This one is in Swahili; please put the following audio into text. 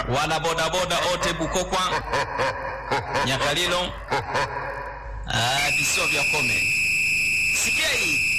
wana bodaboda ote Bukokwa, Nyakalilo, visiwa vya Kome. Sikia hii.